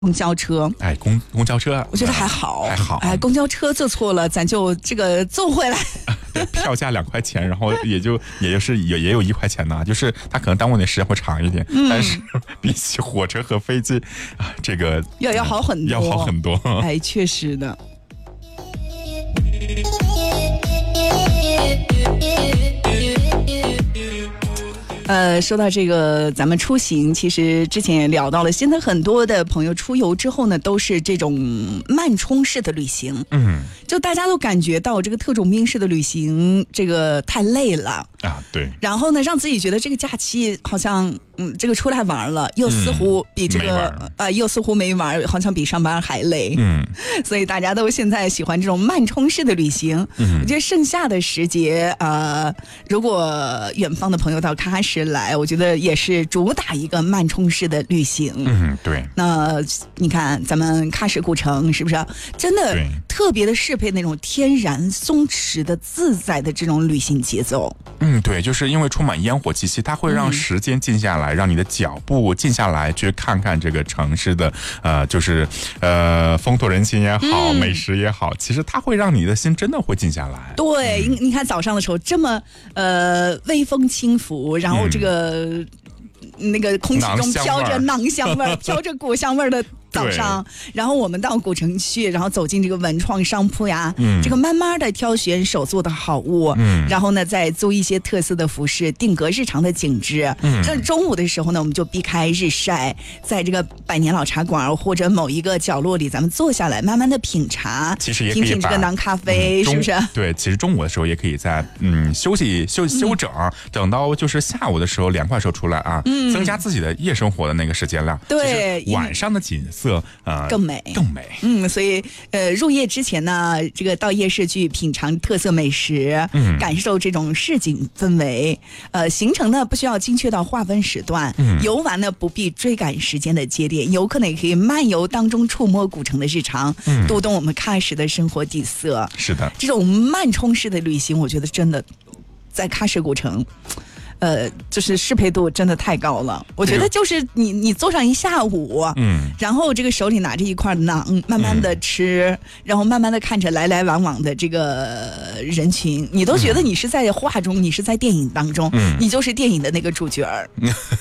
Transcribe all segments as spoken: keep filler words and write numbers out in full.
公交车， 哎，公公交车， 我觉得还好， 还好。 哎，公交车坐错了，咱就这个坐回来。 票价两块钱，然后也就也就是也也有一块钱呢，就是它可能耽误你时间会长一点，嗯、但是比起火车和飞机啊，这个要要好很多， 要好很多。 哎，确实的。呃，说到这个，咱们出行，其实之前也聊到了，现在很多的朋友出游之后呢，都是这种慢冲式的旅行。嗯，就大家都感觉到这个特种兵式的旅行，这个太累了啊。对。 然后呢，让自己觉得这个假期好像，嗯，这个出来玩了，又似乎比这个啊、嗯呃，又似乎没玩，好像比上班还累。嗯。所以大家都现在喜欢这种慢冲式的旅行。嗯。我觉得剩下的时节，呃，如果远方的朋友到喀什来，我觉得也是主打一个慢冲式的旅行。 嗯，对。 那你看咱们喀什古城是不是真的特别的适配那种天然松弛的自在的这种旅行节奏？ 嗯，对，就是因为充满烟火气息，它会让时间静下来，嗯、让你的脚步静下来，去看看这个城市的呃，就是呃风土人情也好，嗯、美食也好，其实它会让你的心真的会静下来。 对，嗯、你看早上的时候这么呃微风轻拂，然后。这个、嗯、那个空气中飘着囊香味儿，飘着果香味儿的早上，然后我们到古城去，然后走进这个文创商铺呀，嗯、这个慢慢的挑选手做的好物，嗯、然后呢再租一些特色的服饰，定格日常的景致。嗯，像中午的时候呢，我们就避开日晒，在这个百年老茶馆或者某一个角落里，咱们坐下来慢慢的品茶， 其实也可以品品这个囊咖啡，嗯、是不是？ 对，其实中午的时候也可以在嗯休息休休整，嗯、等到就是下午的时候凉快时候出来啊，嗯、增加自己的夜生活的那个时间量。 对， 晚上的景色呃更美更美。 嗯，所以呃入夜之前呢，这个到夜市去品尝特色美食，嗯，感受这种市井氛围。呃，行程呢不需要精确到划分时段，嗯，游玩呢不必追赶时间的节点，游客呢也可以漫游当中触摸古城的日常，嗯，读懂我们喀什的生活底色。 是的， 这种慢冲式的旅行，我觉得真的在喀什古城。呃，就是适配度真的太高了。我觉得就是你你坐上一下午，嗯，然后这个手里拿着一块馕，慢慢的吃，嗯、然后慢慢的看着来来往往的这个人群，你都觉得你是在画中，嗯、你是在电影当中，嗯、你就是电影的那个主角儿。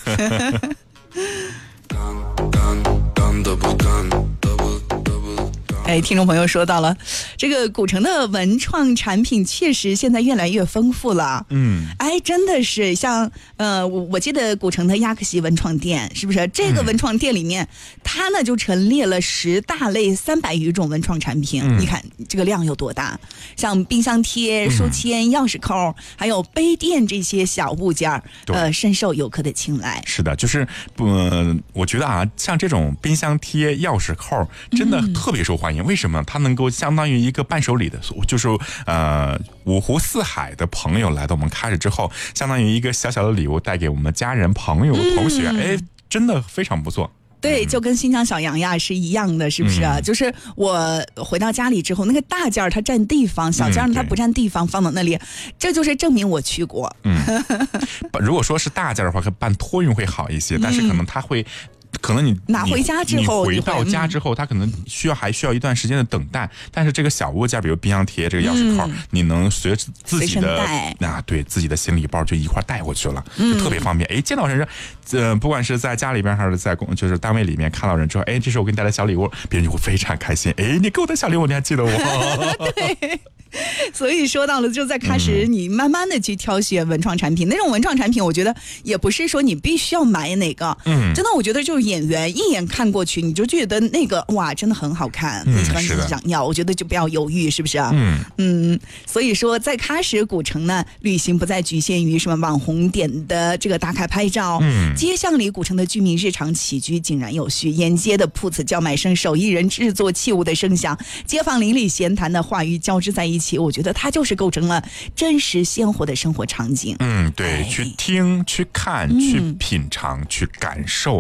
哎，听众朋友说到了，这个古城的文创产品确实现在越来越丰富了。嗯，哎，真的是像呃，我我记得古城的亚克西文创店，是不是？这个文创店里面，嗯、它呢就陈列了十大类三百余种文创产品。嗯、你看这个量有多大？像冰箱贴、书签、钥匙扣，还有杯垫这些小物件，呃，深受游客的青睐。 是的，就是不、呃，我觉得啊，像这种冰箱贴、钥匙扣，真的特别受欢迎。嗯、为什么？它能够相当于一个伴手礼的，就是呃五湖四海的朋友来到我们喀什之后，相当于一个小小的礼物带给我们家人、朋友、同学，嗯、哎，真的非常不错。 对，就跟新疆小羊呀是一样的，是不是啊？嗯、就是我回到家里之后，那个大件它占地方，小件它不占地方，嗯、放到那里，这就是证明我去过。嗯， 如果说是大件的话，办托运会好一些，嗯、但是可能它会。可能你拿回家之后， 你回到家之后，它可能需要还需要一段时间的等待。但是这个小物件，比如冰箱贴、这个钥匙扣，嗯、你能随自己的啊，对自己的行李包就一块带过去了，就特别方便。哎，见到人，呃，不管是在家里边还是在公，就是单位里面看到人之后，哎，这是我给你带来小礼物，别人就会非常开心。哎，你给我的小礼物，你还记得我？ 对。所以说到了，就在开始你慢慢的去挑选文创产品，嗯、那种文创产品，我觉得也不是说你必须要买哪个，嗯，真的，我觉得就是演员一眼看过去，你就觉得那个哇，真的很好看，你喜欢自己想要，我觉得就不要犹豫，是不是啊？嗯嗯，所以说在喀什古城呢，旅行不再局限于什么网红点的这个打卡拍照，嗯，街巷里古城的居民日常起居井然有序，沿街的铺子叫卖声，手艺人制作器物的声响，街坊邻里闲谈的话语交织在一起。我觉得它就是构成了真实鲜活的生活场景。 嗯，对，哎、去听、去看、嗯、去品尝、去感受啊。 哎，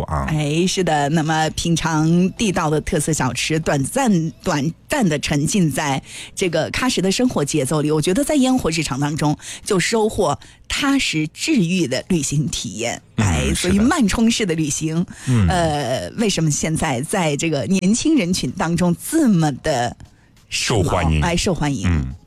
哎，是的，那么品尝地道的特色小吃，短暂短暂的沉浸在这个喀什的生活节奏里，我觉得在烟火市场当中就收获踏实治愈的旅行体验。哎、嗯，所以慢充式的旅行，嗯、呃，为什么现在在这个年轻人群当中这么的受欢迎？ 哎，受欢迎。 嗯。